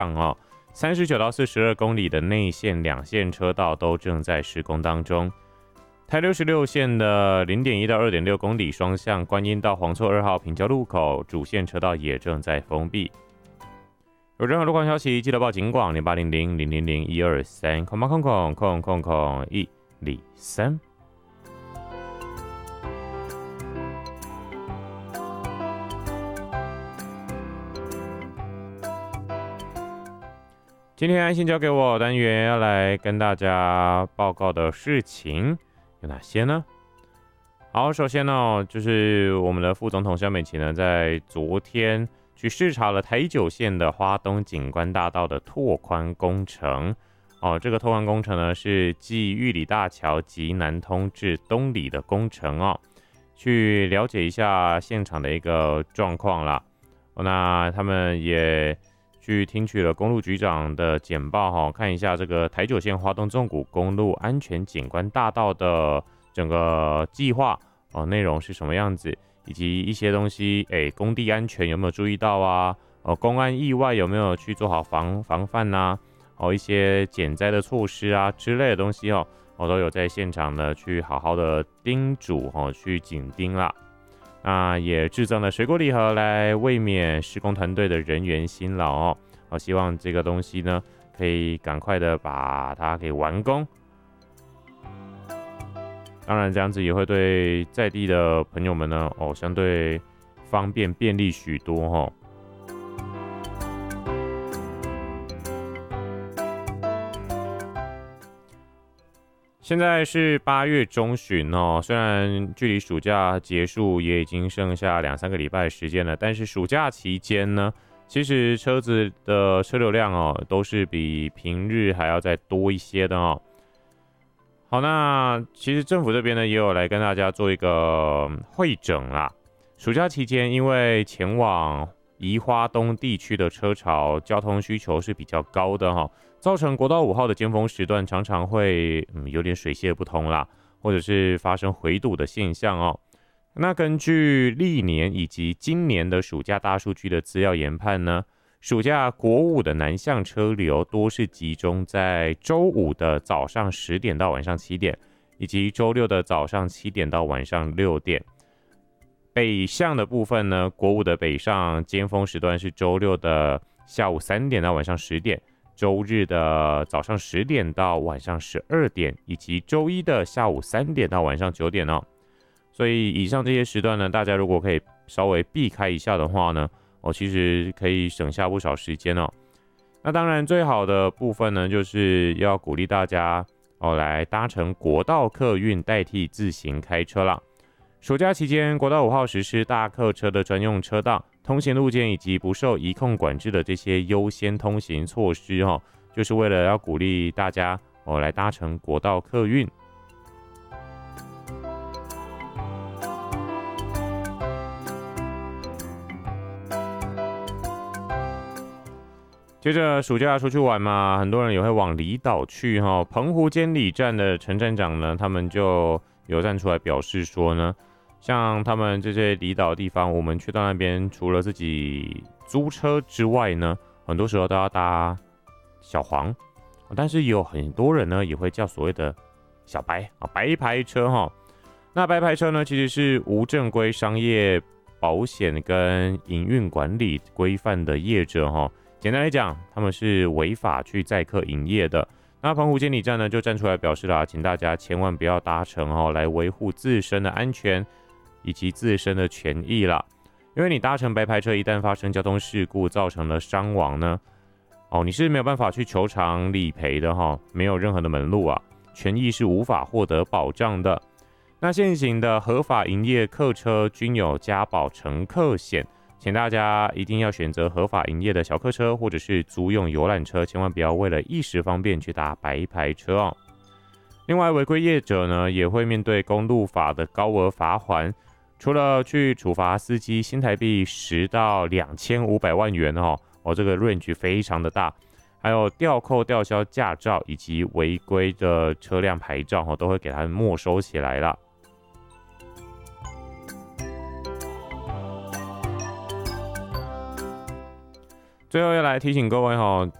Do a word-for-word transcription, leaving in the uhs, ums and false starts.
哦，三十九到四十二公里的内线两线车道都正在施工当中。台六十六线的 零点一到二点六公里双向观音到黄厝二号平交路口主线车道也正在封闭。有任何路况消息，记得报警广零八零零零零零一二三空八空空空空空一零三。今天安心交给我单元要来跟大家报告的事情有哪些呢？好，首先呢，就是我们的副总统萧美琴呢，在昨天去视察了台九线的花东景观大道的拓宽工程。哦，这个拓宽工程呢，是继玉里大桥及南通至东里的工程哦，去了解一下现场的一个状况啦。哦，那他们也去听取了公路局长的简报哈，看一下这个台九线花东纵谷公路安全景观大道的整个计划哦，内容是什么样子，以及一些东西，哎，工地安全有没有注意到啊？哦，公安意外有没有去做好防防范呐、啊？哦，一些减灾的措施啊之类的东西哦，我都有在现场呢去好好的叮嘱哦，去紧盯啦。那也制赠了水果礼盒来慰勉施工团队的人员辛劳哦。我希望这个东西呢，可以赶快的把它给完工。当然，这样子也会对在地的朋友们呢，哦，相对方便便利许多哦。现在是八月中旬哦，虽然距离暑假结束也已经剩下两三个礼拜的时间了，但是暑假期间呢，其实车子的车流量哦，都是比平日还要再多一些的哦。好，那其实政府这边呢，也有来跟大家做一个会诊啦。暑假期间，因为前往宜花东地区的车潮交通需求是比较高的哈、哦。造成国道五号的尖峰时段常常会、嗯、有点水泄不通啦，或者是发生回堵的现象哦。那根据历年以及今年的暑假大数据的资料研判呢，暑假国五的南向车流多是集中在周五的早上十点到晚上七点，以及周六的早上七点到晚上六点。北向的部分呢，国五的北上尖峰时段是周六的下午三点到晚上十点。周日的早上十点到晚上十二点，以及周一的下午三点到晚上九点哦。所以以上这些时段呢，大家如果可以稍微避开一下的话呢，哦，其实可以省下不少时间哦。那当然最好的部分呢，就是要鼓励大家哦来搭乘国道客运代替自行开车啦。暑假期间，国道五号实施大客车的专用车道、通行路线以及不受移控管制的这些优先通行措施哦，就是为了要鼓励大家哦来搭乘国道客运。接着暑假出去玩嘛，很多人也会往离岛去哈、哦。澎湖监理站的陈站长呢，他们就有站出来表示说呢，像他们这些离岛地方，我们去到那边，除了自己租车之外呢，很多时候都要搭小黄，但是也有很多人呢也会叫所谓的小白啊白牌车哈。那白牌车呢，其实是无正规商业保险跟营运管理规范的业者哈。简单来讲，他们是违法去载客营业的。那澎湖监理站呢就站出来表示啦，请大家千万不要搭乘哦，来维护自身的安全以及自身的权益啦。因为你搭乘白牌车，一旦发生交通事故造成了伤亡呢，哦，你是没有办法去求偿理赔的哈，没有任何的门路啊，权益是无法获得保障的。那现行的合法营业客车均有加保乘客险。请大家一定要选择合法营业的小客车或者是租用游览车，千万不要为了一时方便去搭白牌车哦。另外，违规业者呢也会面对公路法的高额罚锾，除了去处罚司机新台币十到两千五百万元哦，哦这个 range 非常的大，还有吊扣吊销驾照以及违规的车辆牌照哦，都会给他们没收起来了。 最后要来提醒各位哈，